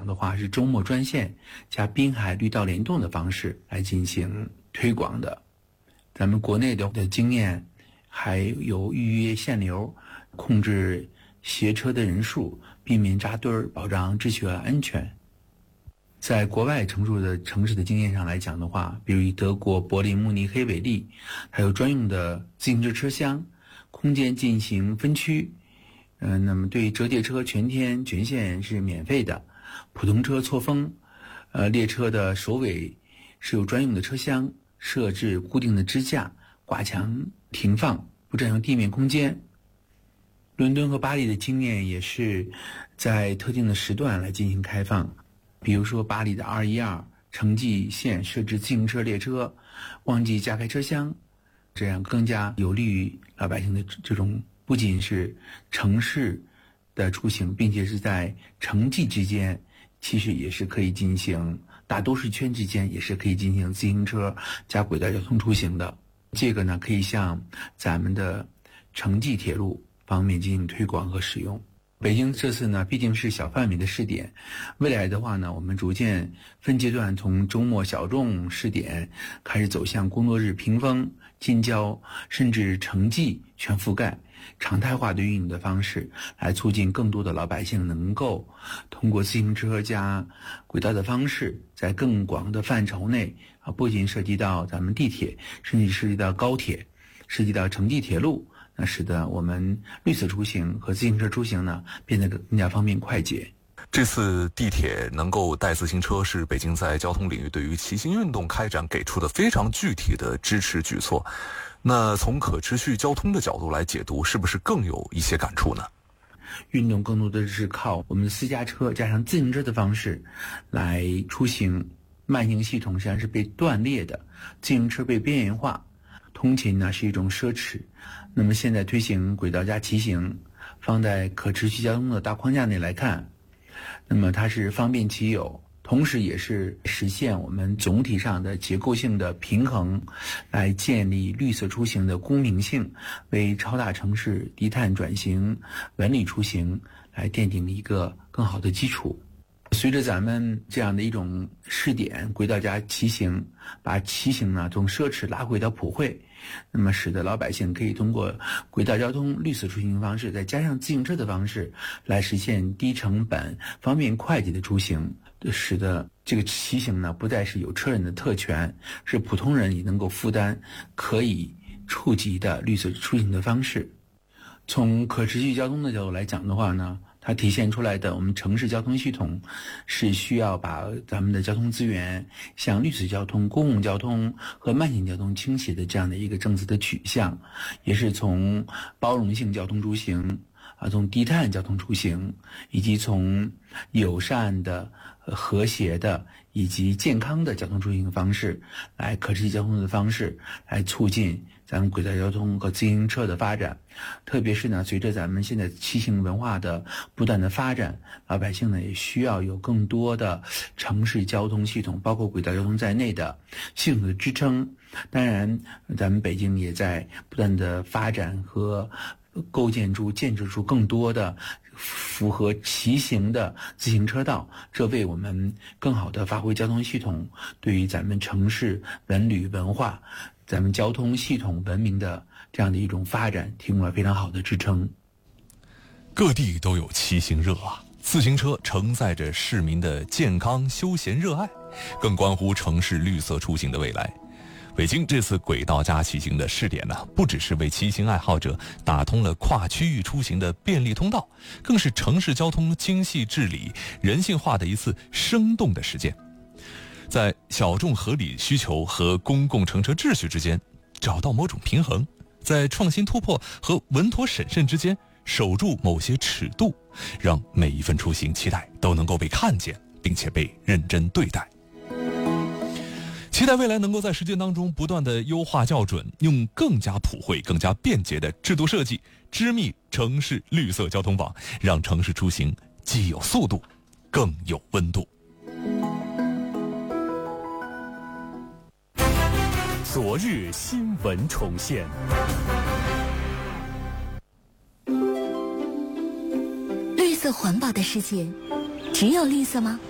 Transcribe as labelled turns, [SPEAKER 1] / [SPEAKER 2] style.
[SPEAKER 1] 讲的话，是周末专线加滨海绿道联动的方式来进行推广的。咱们国内的经验还有预约限流，控制携车的人数，避免扎堆儿，保障秩序和安全。在国外城市的经验上来讲的话，比如以德国柏林、慕尼黑为例，它有专用的自行车车厢，空间进行分区。那么对折叠车全天全线是免费的，普通车错峰，列车的首尾是有专用的车厢，设置固定的支架，挂墙停放，不占用地面空间。伦敦和巴黎的经验也是在特定的时段来进行开放，比如说巴黎的212城际线设置自行车列车，忘记加开车厢，这样更加有利于老百姓的这种不仅是城市的出行，并且是在城际之间，其实也是可以进行大都市圈之间也是可以进行自行车加轨道交通出行的。这个呢，可以向咱们的城际铁路方面进行推广和使用。北京这次呢，毕竟是小范围的试点，未来的话呢，我们逐渐分阶段从周末小众试点开始走向工作日平峰、近郊，甚至城际全覆盖，常态化的运营的方式，来促进更多的老百姓能够通过自行车加轨道的方式，在更广的范畴内不仅涉及到咱们地铁，甚至涉及到高铁，涉及到城际铁路，那使得我们绿色出行和自行车出行呢变得更加方便快捷。
[SPEAKER 2] 这次地铁能够带自行车，是北京在交通领域对于骑行运动开展给出的非常具体的支持举措。那从可持续交通的角度来解读，是不是更有一些感触呢？
[SPEAKER 1] 运动更多的是靠我们的私家车加上自行车的方式来出行，慢行系统实际上是被断裂的，自行车被边缘化，通勤呢是一种奢侈。那么现在推行轨道加骑行，放在可持续交通的大框架内来看，那么它是方便其有，同时也是实现我们总体上的结构性的平衡，来建立绿色出行的公平性，为超大城市低碳转型、文旅出行来奠定一个更好的基础。随着咱们这样的一种试点，轨道加骑行，把骑行呢从奢侈拉回到普惠，那么使得老百姓可以通过轨道交通绿色出行方式，再加上自行车的方式，来实现低成本、方便快捷的出行，使得这个骑行呢不再是有车人的特权，是普通人也能够负担、可以触及的绿色出行的方式。从可持续交通的角度来讲的话呢，它体现出来的我们城市交通系统是需要把咱们的交通资源向绿色交通、公共交通和慢行交通倾斜的这样的一个政策的取向，也是从包容性交通出行从低碳交通出行，以及从友善的、和谐的以及健康的交通出行方式，来可持续交通的方式，来促进咱们轨道交通和自行车的发展。特别是呢，随着咱们现在骑行文化的不断的发展，老百姓呢也需要有更多的城市交通系统，包括轨道交通在内的系统的支撑。当然，咱们北京也在不断的发展和建设出更多的符合骑行的自行车道，这为我们更好的发挥交通系统对于咱们城市文旅文化、咱们交通系统文明的这样的一种发展提供了非常好的支撑。
[SPEAKER 2] 各地都有骑行热自行车承载着市民的健康休闲热爱，更关乎城市绿色出行的未来。北京这次轨道加骑行的试点呢，不只是为骑行爱好者打通了跨区域出行的便利通道，更是城市交通精细治理、人性化的一次生动的实践。在小众合理需求和公共乘车秩序之间找到某种平衡，在创新突破和稳妥审慎之间守住某些尺度，让每一份出行期待都能够被看见，并且被认真对待。期待未来能够在实践当中不断的优化校准，用更加普惠、更加便捷的制度设计，织密城市绿色交通网，让城市出行既有速度，更有温度。
[SPEAKER 3] 昨日新闻重现。
[SPEAKER 4] 绿色环保的世界，只有绿色吗？